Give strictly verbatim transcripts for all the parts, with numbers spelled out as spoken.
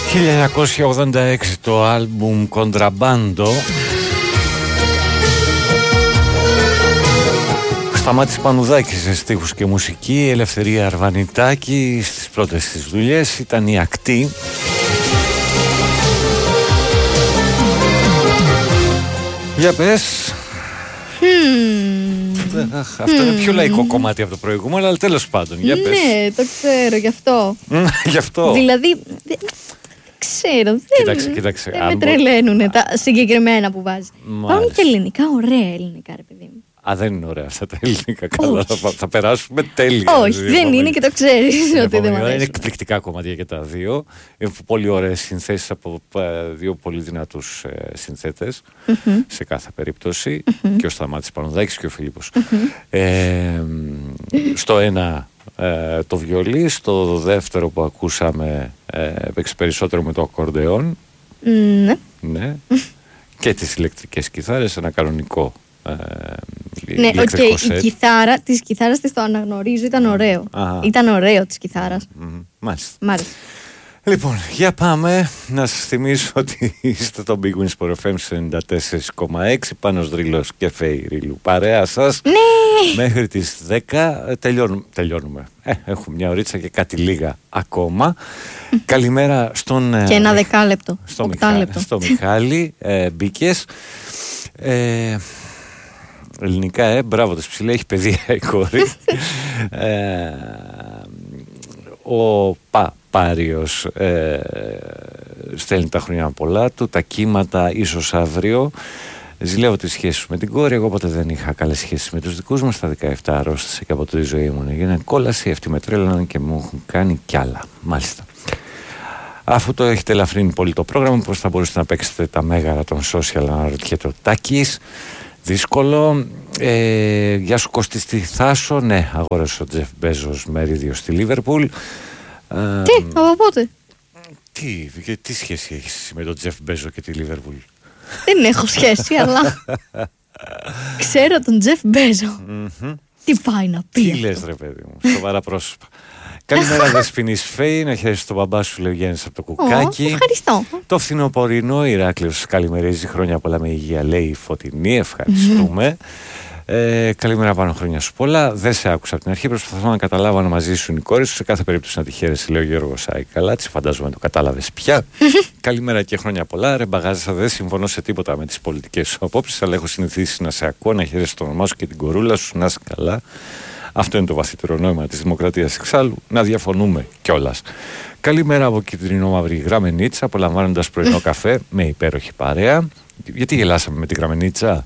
χίλια εννιακόσια ογδόντα έξι το άλμπουμ Contrabando. Σταμάτης Πανουδάκης σε στίχους και μουσική, Ελευθερία Αρβανιτάκη στις πρώτες της δουλειές ήταν η Ακτή. Για πες. Hmm. Αυτό hmm. είναι πιο λαϊκό κομμάτι από το προηγούμενο, αλλά τέλος πάντων. Για πες. Ναι, το ξέρω, γι' αυτό. Γι' αυτό. Δηλαδή, δεν ξέρω, δεν, κοίταξε, κοίταξε, δεν με τρελαίνουνε τα συγκεκριμένα που βάζει. Υπάρχουν και ελληνικά, ωραία ελληνικά, ρε παιδί μου. Α, δεν είναι ωραία αυτά τα ελληνικά. Καλά, θα, θα περάσουμε τέλεια. Όχι, δεν επόμενη. Είναι και το ξέρεις ότι δεν μου αρέσει. Είναι εκπληκτικά κομμάτια και τα δύο. Είναι πολύ ωραίες συνθέσεις από δύο πολύ δυνατούς ε, συνθέτες mm-hmm. σε κάθε περίπτωση. Mm-hmm. Και ο Σταμάτης Πανουδάκης και ο Φίλιππος. Mm-hmm. Ε, στο ένα ε, το βιολί, στο δεύτερο που ακούσαμε ε, παίξει περισσότερο με το ακορντεόν. Mm-hmm. Ναι. Και τις ηλεκτρικές κιθάρες, ένα κανονικό. Ε, ναι, okay, η κιθάρα της κιθάρας της το αναγνωρίζω, ήταν ωραίο. Α, ήταν ωραίο της κιθάρας. Mm, μάλιστα. Μάλιστα. Λοιπόν, για πάμε. Να σας θυμίσω ότι είστε το Big Wins for εφ εμ ενενήντα τέσσερα κόμμα έξι, Πάνος Δρύλος και Φέη Ρίλου. Παρέα σας. Ναι. Μέχρι τις δέκα τελειώνουμε. τελειώνουμε. Ε, έχουμε μια ωρίτσα και κάτι λίγα ακόμα. Καλημέρα στον... Και ένα δεκάλεπτο. Στο, Μιχα... στο Μιχάλη. Ε, μπήκες. Ε, ελληνικά, ε, μπράβο της ψηλά, έχει παιδεία η κόρη. ε, ο Πα, Πάριος ε, στέλνει τα χρόνια πολλά του, τα κύματα ίσως αύριο. Ζηλεύω τις σχέσεις με την κόρη. Εγώ ποτέ δεν είχα καλές σχέσεις με τους δικούς μας. Στα δεκαεπτά αρρώστησα και από τη ζωή μου έγινε κόλαση. Αυτοί με τρέλαναν και μου έχουν κάνει κι άλλα. Μάλιστα. Αφού το έχετε ελαφρύνει πολύ το πρόγραμμα, πώς θα μπορούσατε να παίξετε τα μέγαρα των social, να ρωτιέται ο Τάκης. Δύσκολο. Ε, γεια σου Κώστη στη Θάσο. Ναι, αγόρασε ο Τζεφ Μπέζος μερίδιο στη Λίβερπουλ. Τι, από πότε? Τι, τι σχέση έχεις με τον Τζεφ Μπέζο και τη Λίβερπουλ? Δεν έχω σχέση, αλλά ξέρω τον Τζεφ Μπέζο. Mm-hmm. Τι πάει να πει? Τι λες ρε παιδί μου, σοβαρά πρόσωπα. Καλημέρα Δεσποινής Φέη, να χαίρεσαι τον μπαμπά σου, λέει ο Γιάννης από το Κουκάκι. Oh, ευχαριστώ. Το φθινοπορεινό Ηράκλειος καλημερίζει, χρόνια πολλά με υγεία, λέει η Φωτεινή, ευχαριστούμε. Mm-hmm. Ε, καλημέρα πάνω, χρόνια σου πολλά. Δεν σε άκουσα από την αρχή, προσπαθώ να καταλάβω αν μαζί σου είναι η κόρη σου. Σε κάθε περίπτωση να τη χαίρεσαι, λέει ο Γιώργος Άι Καλάτση. Φαντάζομαι το κατάλαβες πια. Καλημέρα και χρόνια πολλά. Ρε μπαγάζα, δεν συμφωνώ σε τίποτα με τις πολιτικές σου απόψεις, αλλά έχω συνηθίσει να σε ακούω, να χαίρεσαι το όνομά σου και την κορούλα σου, να είσαι καλά. Αυτό είναι το βαθύτερο νόημα της δημοκρατίας εξάλλου, να διαφωνούμε κιόλας. Καλημέρα από κίτρινο-μαύρη Γραμμενίτσα, απολαμβάνοντας πρωινό καφέ με υπέροχη παρέα. Γιατί γελάσαμε με τη Γραμμενίτσα?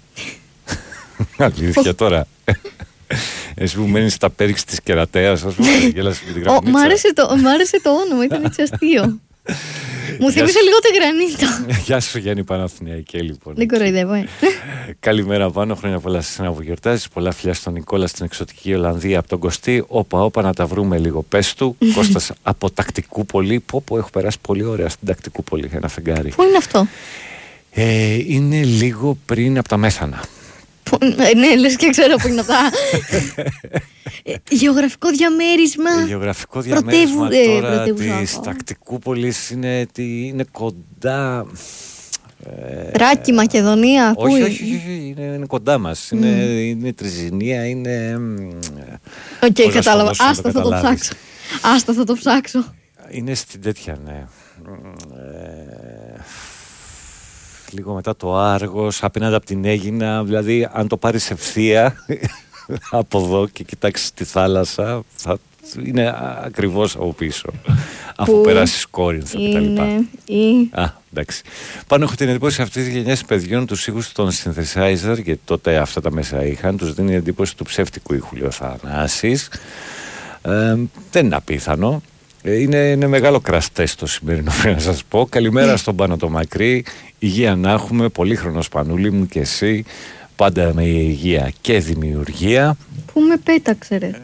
Αλήθεια τώρα. Εσύ που μένεις στα πέριξ της Κερατέας, ας πούμε, γέλασες με τη Γραμμενίτσα. Μ' άρεσε το, μ' άρεσε το όνομα, ήταν έτσι αστείο. Μου θύμισε λίγο τη Γρανίτα. Γεια σου Γιάννη Παναθηναϊκέ, λοιπόν. Δεν κοροϊδεύω, ε. Καλημέρα πάνω, χρόνια πολλά σε εσένα που γιορτάζεις. Πολλά φιλιά στον Νικόλα στην εξωτική Ολλανδία από τον Κωστή. Όπα, όπα να τα βρούμε λίγο. Πες του. Κώστας από Τακτικούπολη. Πω, πω, έχω περάσει πολύ ωραία στην Τακτικούπολη. Ένα φεγγάρι. Πού είναι αυτό? Ε, είναι λίγο πριν από τα Μέθανα. Ναι, λες και ξέρω που είναι αυτά. Γεωγραφικό διαμέρισμα. Γεωγραφικό διαμέρισμα τώρα της Τακτικούπολης είναι, είναι κοντά. Θράκη, Μακεδονία. Όχι, όχι, όχι, είναι, είναι κοντά μας. Είναι, είναι Τριζινία, είναι. Οκ, okay, κατάλαβα. Άστα θα το ψάξω. Άστα θα το ψάξω. Είναι στην τέτοια, ναι. Ε, λίγο μετά το Άργος, απέναντι από την Αίγινα, δηλαδή αν το πάρεις ευθεία από εδώ και κοιτάξεις τη θάλασσα, θα είναι ακριβώς από πίσω, αφού περάσεις Κόρινθο και τα λοιπά. Η... Α, εντάξει. Πάνω έχω την εντύπωση αυτής της γενιάς παιδιών τους ήχους των synthesizer, γιατί τότε αυτά τα μέσα είχαν, τους δίνει εντύπωση του ψεύτικου ήχου, λέει ο Θανάσης. Ε, δεν είναι απίθανο. Είναι, είναι μεγάλο κραστές το σημερινό, πρέπει να σας πω. Καλημέρα στον Πάνο το Μακρύ. Υγεία να έχουμε, πολύχρονος Πανούλη μου και εσύ. Πάντα με υγεία και δημιουργία. Πού με πέταξε ρε?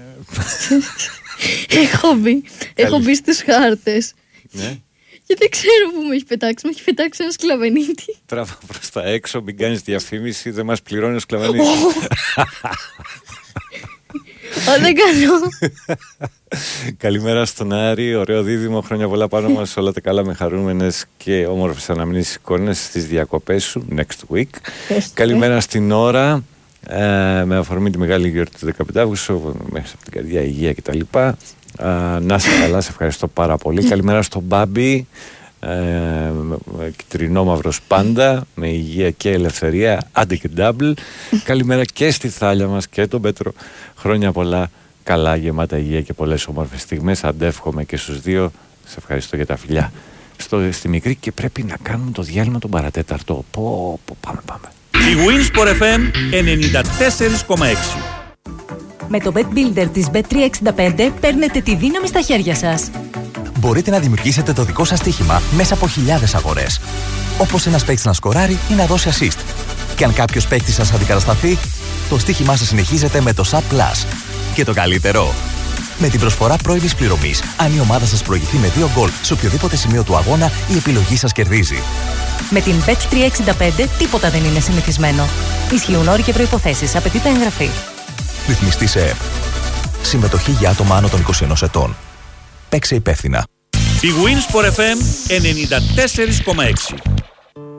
έχω μπει, έχω μπει στους χάρτες. Ναι. Και δεν ξέρω πού με έχει πετάξει. Με έχει πετάξει ένα σκλαβενίτη. Τράβα προς τα έξω, μην κάνεις διαφήμιση, δεν μας πληρώνει ο σκλαβενίτης. Δεν κάνω. Καλημέρα στον Άρη, ωραίο δίδυμο, χρόνια πολλά πάνω μας, όλα τα καλά με χαρούμενες και όμορφες αναμνήσεις εικόνες στις διακοπές σου, next week. Καλημέρα στην Ώρα, ε, με αφορμή τη μεγάλη γιορτή του δεκαπέντε Αυγούστου, μέσα από την καρδιά, υγεία κτλ. Ε, να είσαι καλά, σε ευχαριστώ πάρα πολύ. Καλημέρα στον Μπάμπη, ε, κυτρινό μαύρος πάντα, με υγεία και ελευθερία, άντε και double. Καλημέρα και στη Θάλια μας και τον Πέτρο, χρόνια πολλά, καλά, γεμάτα υγεία και πολλές όμορφες στιγμές. Αντεύχομαι και στους δύο, σε ευχαριστώ για τα φιλιά. Στο, στη μικρή και πρέπει να κάνουμε το διάλειμμα τον παρατέταρτο. Πω, πω, πάμε, πάμε. Η Winsport εφ εμ ενενήντα τέσσερα κόμμα έξι. Με το Bet Builder της μπετ τριακόσια εξήντα πέντε παίρνετε τη δύναμη στα χέρια σας. Μπορείτε να δημιουργήσετε το δικό σας στοίχημα μέσα από χιλιάδες αγορές. Όπως ένας παίκτης να σκοράρει ή να δώσει assist. Και αν κάποιος παίκτης σας αντικατασταθεί, το στοίχημά σας συνεχίζεται με το Sub Plus. Και το καλύτερο, με την προσφορά πρώιμης πληρωμής, αν η ομάδα σας προηγηθεί με δύο γκολ σε οποιοδήποτε σημείο του αγώνα, η επιλογή σας κερδίζει. Με την μπετ τριακόσια εξήντα πέντε τίποτα δεν είναι συνηθισμένο. Ισχύουν όροι και προϋποθέσεις. Απαιτείται εγγραφή. Ρυθμιστή σε ΕΕΠ. Συμμετοχή για άτομα άνω των είκοσι ενός ετών. Παίξε υπεύθυνα. Η Winsport εφ εμ ενενήντα τέσσερα κόμμα έξι.